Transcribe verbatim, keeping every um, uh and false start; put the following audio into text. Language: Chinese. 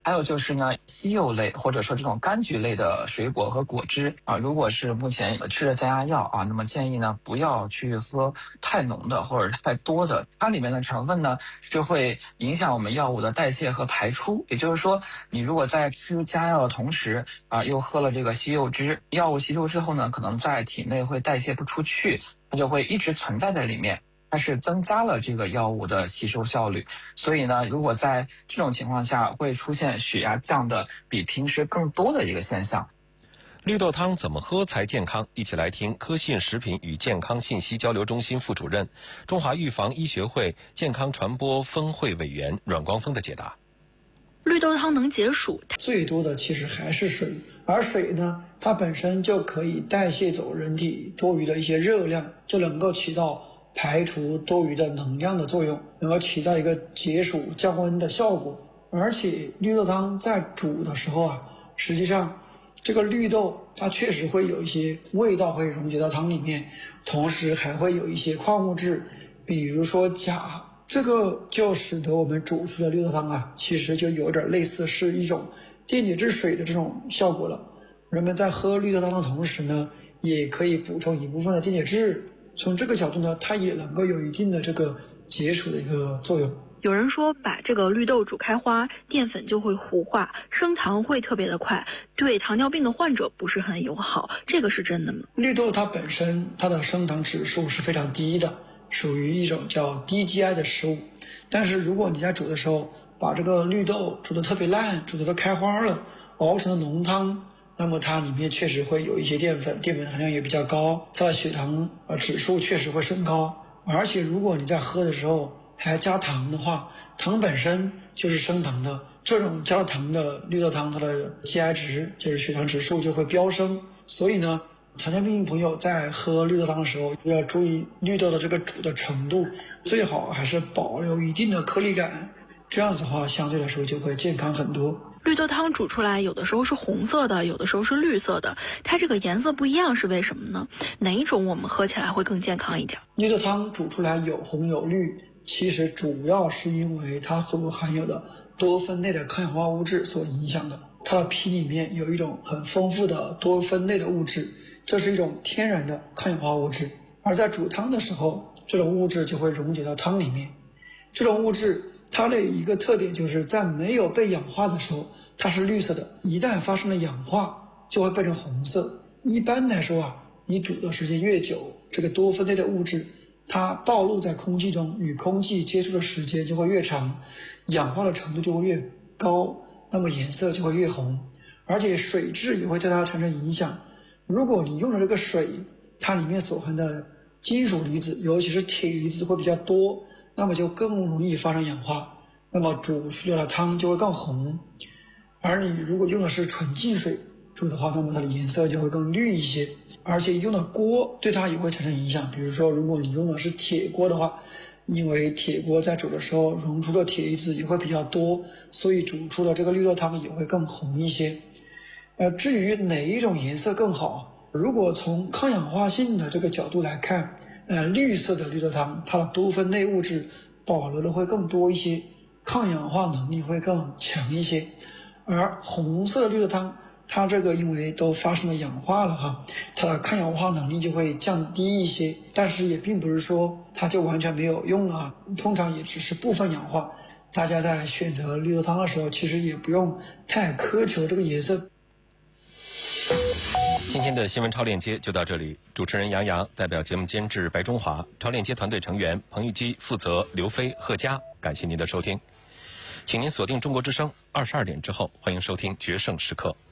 还有就是呢，西柚类或者说这种柑橘类的水果和果汁啊，如果是目前吃的降压药啊，那么建议呢不要去喝太浓的或者太多的，它里面的成分呢就会影响我们药物的代谢和排出。也就是说，你如果在吃降压药的同时啊，又喝了这个西柚汁，药物吸收之后呢，可能在体内会代谢不出去，它就会一直存在在里面。它是增加了这个药物的吸收效率，所以呢，如果在这种情况下会出现血压降的比平时更多的一个现象。 绿豆汤怎么喝才健康？一起来听科信食品与健康信息交流中心副主任、中华预防医学会健康传播分会委员阮光峰的解答。 绿豆汤能解暑， 最多的其实还是水，而水呢，它本身就可以代谢走人体多余的一些热量，就能够起到排除多余的能量的作用，能够起到一个解暑降温的效果。而且绿豆汤在煮的时候啊，实际上这个绿豆它确实会有一些味道会溶解到汤里面，同时还会有一些矿物质，比如说钾，这个就使得我们煮出的绿豆汤啊，其实就有点类似是一种电解质水的这种效果了。人们在喝绿豆汤的同时呢，也可以补充一部分的电解质，从这个角度呢，它也能够有一定的这个解暑的一个作用。 有人说把这个绿豆煮开花，淀粉就会糊化，升糖会特别的快，对糖尿病的患者不是很友好，这个是真的吗？ 绿豆它本身它的升糖指数是非常低的，属于一种叫低 G I 的食物。但是如果你在煮的时候把这个绿豆煮得特别烂，煮得都开花了，熬成了浓汤，那么它里面确实会有一些淀粉，淀粉含量也比较高，它的血糖呃指数确实会升高。而且如果你在喝的时候还加糖的话，糖本身就是升糖的，这种加了糖的绿豆汤，它的 G I 值就是血糖指数就会飙升。所以呢，糖尿病朋友在喝绿豆汤的时候要注意绿豆的这个煮的程度，最好还是保留一定的颗粒感，这样子的话相对来说就会健康很多。 绿豆汤煮出来有的时候是红色的，有的时候是绿色的，它这个颜色不一样是为什么呢？哪一种我们喝起来会更健康一点？ 绿豆汤煮出来有红有绿，其实主要是因为它所含有的多酚类的抗氧化物质所影响的。它的皮里面有一种很丰富的多酚类的物质，这是一种天然的抗氧化物质，而在煮汤的时候，这种物质就会溶解到汤里面。这种物质它的一个特点就是在没有被氧化的时候它是绿色的，一旦发生了氧化就会变成红色。一般来说啊，你煮的时间越久，这个多酚类的物质它暴露在空气中，与空气接触的时间就会越长，氧化的程度就会越高，那么颜色就会越红，而且水质也会对它产生影响。如果你用的这个水它里面所含的金属离子，尤其是铁离子会比较多，那么就更容易发生氧化，那么煮出来的汤就会更红。而你如果用的是纯净水煮的话，那么它的颜色就会更绿一些，而且用的锅对它也会产生影响。比如说如果你用的是铁锅的话，因为铁锅在煮的时候溶出的铁离子也会比较多，所以煮出的这个绿豆汤也会更红一些。呃，至于哪一种颜色更好，如果从抗氧化性的这个角度来看，呃，绿色的绿豆汤它的多酚类物质保留的会更多一些，抗氧化能力会更强一些。而红色的绿豆汤它这个因为都发生了氧化了哈，它的抗氧化能力就会降低一些，但是也并不是说它就完全没有用了，通常也只是部分氧化。大家在选择绿豆汤的时候其实也不用太苛求这个颜色。 今天的新闻超链接就到这里，主持人杨洋代表节目监制白中华，超链接团队成员彭玉基负责刘飞、贺佳，感谢您的收听，请您锁定中国之声二十二点之后，欢迎收听决胜时刻。